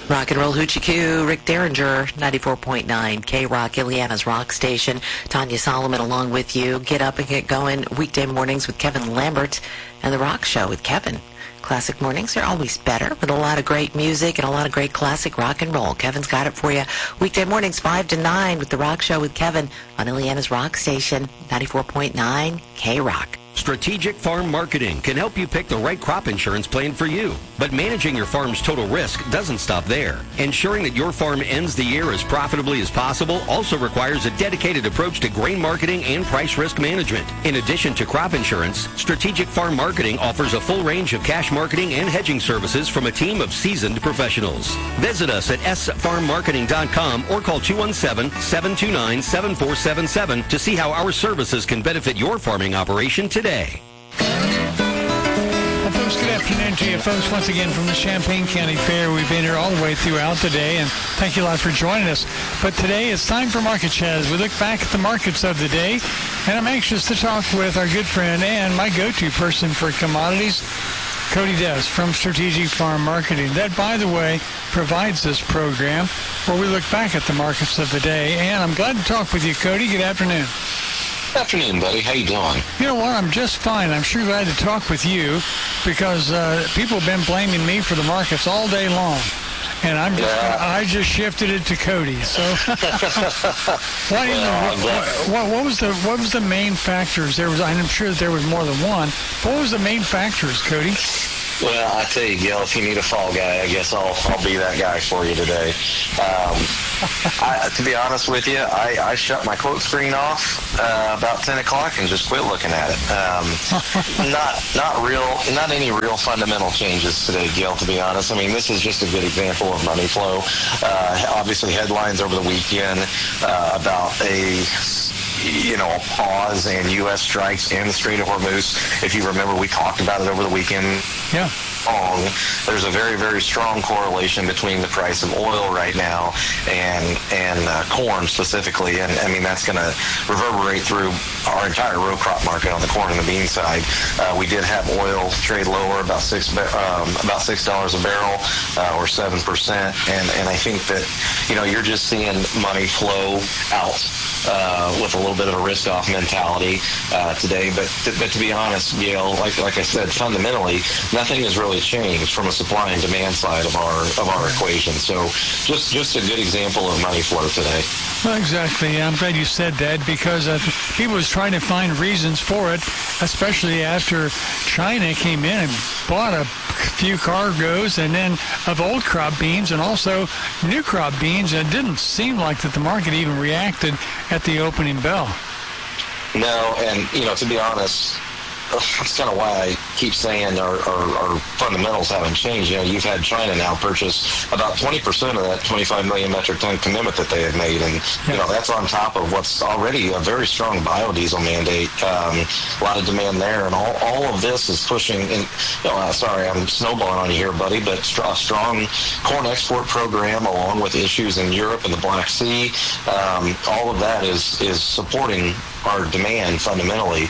Rock and Roll Hoochie Coo, Rick Derringer, 94.9 K-Rock, Ileana's rock station. Tanya Solomon along with you. Get up and get going weekday mornings with Kevin Lambert and The Rock Show with Kevin. Classic mornings are always better with a lot of great music and a lot of great classic rock and roll. Kevin's got it for you. Weekday mornings 5 to 9 with The Rock Show with Kevin on Ileana's rock station, 94.9 K-Rock. Strategic Farm Marketing can help you pick the right crop insurance plan for you. But managing your farm's total risk doesn't stop there. Ensuring that your farm ends the year as profitably as possible also requires a dedicated approach to grain marketing and price risk management. In addition to crop insurance, Strategic Farm Marketing offers a full range of cash marketing and hedging services from a team of seasoned professionals. Visit us at sfarmmarketing.com or call 217-729-7477 to see how our services can benefit your farming operation today. Well, folks, good afternoon to you, folks. Once again from the Champaign County Fair. We've been here all the way throughout the day, and thank you a lot for joining us. But today it's time for Market Chat as we look back at the markets of the day, and I'm anxious to talk with our good friend and my go-to person for commodities, Cody Des from Strategic Farm Marketing. That, by the way, provides this program where we look back at the markets of the day. And I'm glad to talk with you, Cody. Good afternoon. Good afternoon, buddy. How you doing? You know what? I'm just fine. I'm sure glad to talk with you because people have been blaming me for the markets all day long. And I just shifted it to Cody. So, what was the main factors? I'm sure that there was more than one. What was the main factors, Cody? Well, I tell you, Gil, if you need a fall guy, I guess I'll be that guy for you today. To be honest with you, I shut my quote screen off about 10 o'clock and just quit looking at it. Not any real fundamental changes today, Gil, to be honest. I mean, this is just a good example of money flow. Obviously, headlines over the weekend about a pause in U.S. strikes in the Strait of Hormuz. If you remember, we talked about it over the weekend. Yeah. There's a very, very strong correlation between the price of oil right now and corn specifically. And, I mean, that's going to reverberate through our entire row crop market on the corn and the bean side. We did have oil trade lower, about $6 a barrel, or 7%. And I think that, you're just seeing money flow out with a little bit of a risk-off mentality today. But to be honest, Gail, like I said, fundamentally, nothing has really changed from a supply and demand side of our equation. So just a good example of money flow today. Well, exactly. I'm glad you said that because people was trying to find reasons for it, especially after China came in and bought a few cargoes and then of old crop beans and also new crop beans. And it didn't seem like that the market even reacted at the opening bell. No, and, to be honest, that's kind of why I keep saying our fundamentals haven't changed. You've had China now purchase about 20% of that 25 million metric ton commitment that they had made. And, that's on top of what's already a very strong biodiesel mandate. A lot of demand there. And all of this is pushing, and, sorry, I'm snowballing on you here, buddy, but a strong corn export program along with issues in Europe and the Black Sea. All of that is supporting our demand fundamentally.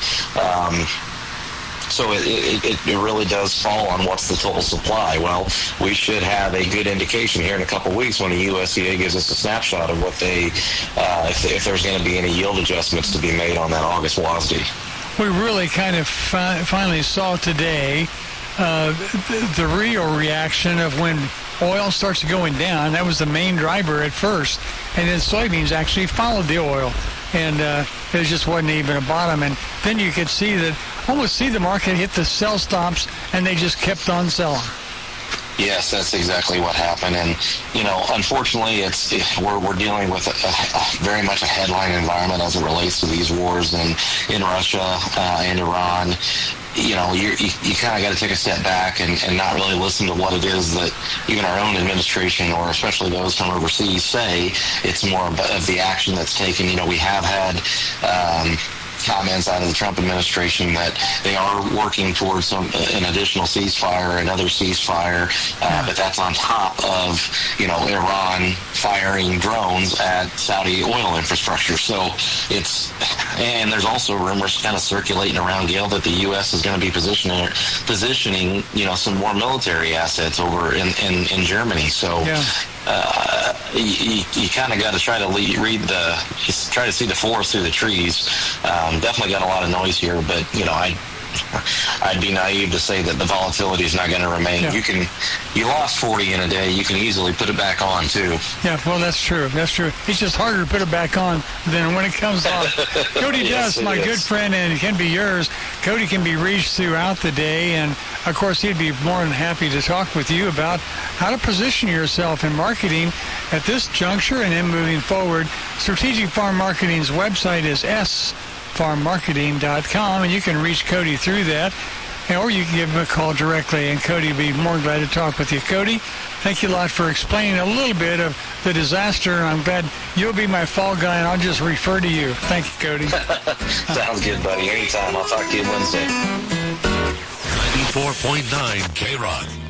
So it really does fall on what's the total supply. Well, we should have a good indication here in a couple of weeks when the USDA gives us a snapshot of what if there's going to be any yield adjustments to be made on that August WASDE. We really kind of finally saw today the real reaction of when oil starts going down. That was the main driver at first, and then soybeans actually followed the oil, and it just wasn't even a bottom. And then you could almost see the market hit the sell stops, and they just kept on selling. Yes, that's exactly what happened. And, unfortunately, we're dealing with very much a headline environment as it relates to these wars in Russia and Iran. You kind of got to take a step back and not really listen to what it is that even our own administration, or especially those from overseas, say. It's more of the action that's taken. We have had comments out of the Trump administration that they are working towards an additional ceasefire, another ceasefire, but that's on top of, Iran firing drones at Saudi oil infrastructure. So and there's also rumors kind of circulating around, Gail, that the U.S. is going to be positioning, some more military assets over in Germany. So you kind of got to try to try to see the forest through the trees. Definitely got a lot of noise here, but I'd be naive to say that the volatility is not going to remain. Yeah. You lost 40 in a day. You can easily put it back on too. Yeah, well, that's true. That's true. It's just harder to put it back on than when it comes off. Cody Duss, my good friend, and it can be yours. Cody can be reached throughout the day, and of course, he'd be more than happy to talk with you about how to position yourself in marketing at this juncture and then moving forward. Strategic Farm Marketing's website is farmmarketing.com, and you can reach Cody through that, or you can give him a call directly, and Cody will be more than glad to talk with you. Cody, thank you a lot for explaining a little bit of the disaster. I'm glad you'll be my fall guy, and I'll just refer to you. Thank you, Cody. Sounds good, buddy. Anytime. I'll talk to you Wednesday. 94.9 K-Rock.